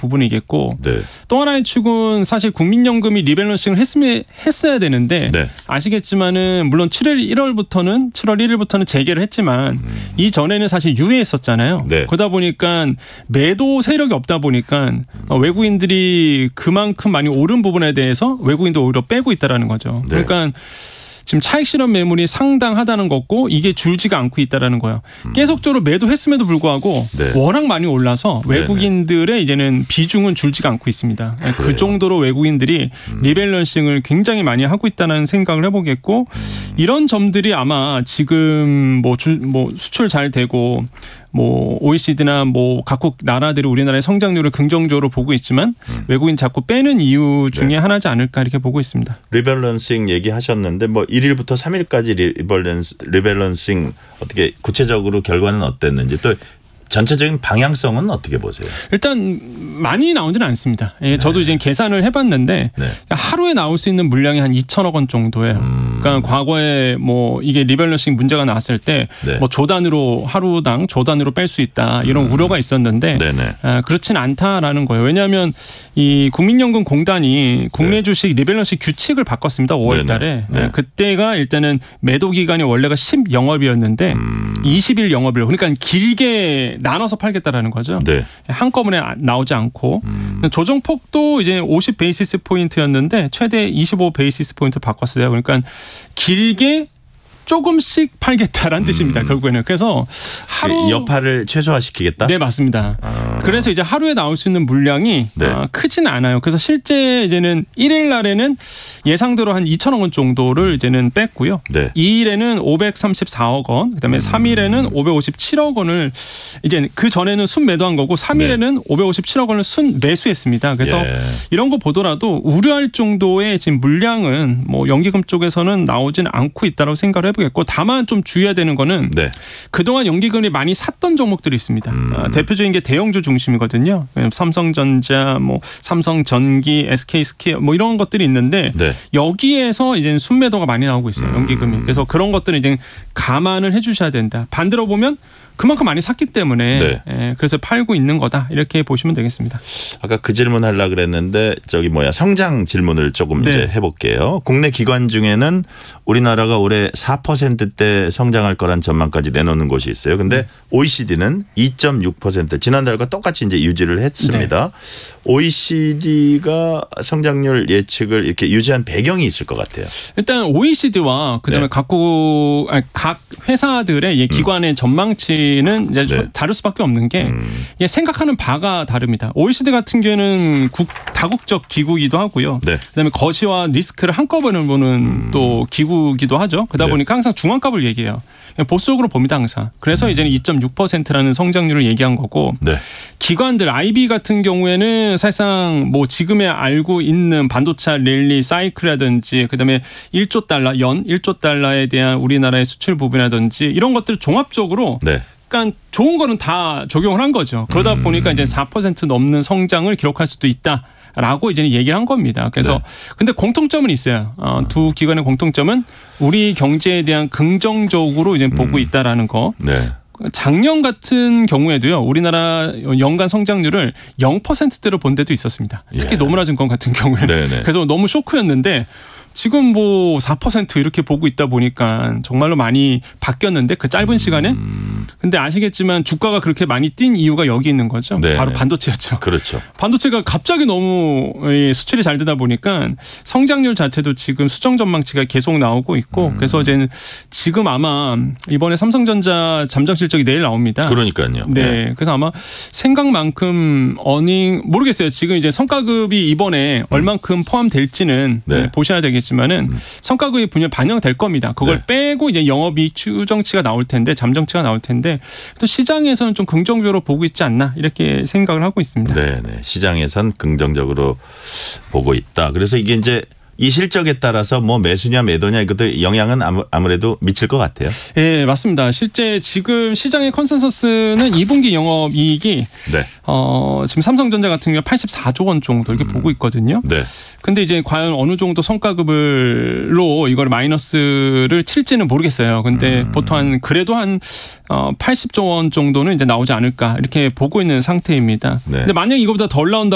부분이겠고 네. 또 하나의 축은 사실 국민연금이 리밸런싱을 했어야 되는데 네. 아시겠지만은 물론 7월 1일부터는 재개를 했지만 이전에는 사실 유예했었잖아요. 네. 그러다 보니까 매도 세력이 없다 보니까 외국인들이 그만큼 많이 오른 부분에 대해서 외국인도 오히려 빼고 있다라는 거죠. 네. 그러니까 지금 차익 실현 매물이 상당하다는 거고 이게 줄지가 않고 있다라는 거예요. 계속적으로 매도했음에도 불구하고 네. 워낙 많이 올라서 외국인들의 이제는 비중은 줄지가 않고 있습니다. 그 그래요. 정도로 외국인들이 리밸런싱을 굉장히 많이 하고 있다는 생각을 해보겠고 이런 점들이 아마 지금 뭐 수출 잘 되고 뭐 OECD나 뭐 각국 나라들이 우리나라의 성장률을 긍정적으로 보고 있지만 외국인 자꾸 빼는 이유 중에 네. 하나지 않을까 이렇게 보고 있습니다. 리밸런싱 얘기하셨는데 뭐 1일부터 3일까지 리밸런싱 어떻게 구체적으로 결과는 어땠는지 또 전체적인 방향성은 어떻게 보세요? 일단 많이 나오지는 않습니다. 예, 저도 이제 계산을 해봤는데 네. 하루에 나올 수 있는 물량이 한 2천억 원 정도예요. 그러니까 과거에 뭐 이게 리밸런싱 문제가 나왔을 때 네. 뭐 조단으로 하루당 조단으로 뺄 수 있다 이런 우려가 있었는데 그렇진 않다라는 거예요. 왜냐하면 이 국민연금공단이 국내 주식 리밸런싱 규칙을 바꿨습니다. 5월달에 네. 그때가 일단은 매도 기간이 원래가 10영업이었는데 20일 영업일 그러니까 길게 나눠서 팔겠다라는 거죠. 네. 한꺼번에 나오지 않고 조정폭도 이제 50 베이시스 포인트였는데 최대 25 베이시스 포인트 바꿨어요. 그러니까 길게 조금씩 팔겠다라는 뜻입니다. 결국에는. 그래서 하루 여파를 최소화시키겠다? 네, 맞습니다. 그래서 이제 하루에 나올 수 있는 물량이 네. 크진 않아요. 그래서 실제 이제는 1일 날에는 예상대로 한 2천억 원 정도를 이제는 뺐고요. 네. 2일에는 534억 원, 그다음에 3일에는 557억 원을 이제 그 전에는 순 매도한 거고 3일에는 557억 원을 순 매수했습니다. 그래서 이런 거 보더라도 우려할 정도의 지금 물량은 뭐 연기금 쪽에서는 나오지는 않고 있다고 생각을 해보겠고 다만 좀 주의해야 되는 거는 그동안 연기금이 많이 샀던 종목들이 있습니다. 대표적인 게 대형주 중심이거든요. 삼성전자, 뭐 삼성전기, SK스퀘어 뭐 이런 것들이 있는데 여기에서 이제 순매도가 많이 나오고 있어요. 연기금이. 그래서 그런 것들은 이제 감안을 해주셔야 된다. 반대로 보면 그만큼 많이 샀기 때문에 그래서 팔고 있는 거다 이렇게 보시면 되겠습니다. 아까 그 질문 하려고 그랬는데 성장 질문을 조금 이제 해볼게요. 국내 기관 중에는 우리나라가 올해 4%대 성장할 거란 전망까지 내놓는 곳이 있어요. 근데 OECD는 2.6% 지난달과 똑같이 이제 유지를 했습니다. OECD가 성장률 예측을 이렇게 유지한 배경이 있을 것 같아요. 일단 OECD와 그다음에 각 회사들의 기관의 전망치는 이제 다를 수밖에 없는 게 생각하는 바가 다릅니다. OECD 같은 경우는 다국적 기구이기도 하고요. 그다음에 거시와 리스크를 한꺼번에 보는 또 기구이기도 하죠. 그러다 보니까 항상 중앙값을 얘기해요. 보수적으로 봅니다 항상. 그래서 이제는 2.6%라는 성장률을 얘기한 거고 기관들 IB 같은 경우에는 사실상 뭐 지금에 알고 있는 반도체 랠리 사이클이라든지 그다음에 1조 달러에 대한 우리나라의 수출 부분이라든지 이런 것들을 종합적으로 그러니까 좋은 거는 다 적용을 한 거죠. 그러다 보니까 이제 4% 넘는 성장을 기록할 수도 있다. 라고 이제는 얘기를 한 겁니다. 그래서 근데 공통점은 있어요. 두 기관의 공통점은 우리 경제에 대한 긍정적으로 이제 보고 있다라는 거. 작년 같은 경우에도요. 우리나라 연간 성장률을 0%대로 본 데도 있었습니다. 특히 노무라증권 같은 경우에는. 그래서 너무 쇼크였는데 지금 뭐 4% 이렇게 보고 있다 보니까 정말로 많이 바뀌었는데 그 짧은 시간에. 근데 아시겠지만 주가가 그렇게 많이 뛴 이유가 여기 있는 거죠. 바로 반도체였죠. 그렇죠. 반도체가 갑자기 너무 수출이 잘 되다 보니까 성장률 자체도 지금 수정 전망치가 계속 나오고 있고 그래서 이제는 지금 아마 이번에 삼성전자 잠정 실적이 내일 나옵니다. 그러니까요. 그래서 아마 생각만큼 모르겠어요. 지금 이제 성과급이 이번에 얼만큼 포함될지는 보셔야 되겠지만은 성과급이 분명 반영될 겁니다. 그걸 빼고 이제 영업이익 추정치가 나올 텐데 잠정치가 나올 텐데 또 시장에서는 좀 긍정적으로 보고 있지 않나 이렇게 생각을 하고 있습니다. 시장에선 긍정적으로 보고 있다. 그래서 이게 이제 이 실적에 따라서 뭐 매수냐 매도냐 이것도 영향은 아무래도 미칠 것 같아요. 네, 맞습니다. 실제 지금 시장의 컨센서스는 2분기 영업이익이 지금 삼성전자 같은 경우 84조 원 정도 이렇게 보고 있거든요. 근데 이제 과연 어느 정도 성과급으로 이걸 마이너스를 칠지는 모르겠어요. 근데 보통 그래도 한 80조 원 정도는 이제 나오지 않을까 이렇게 보고 있는 상태입니다. 근데 만약 이거보다 덜 나온다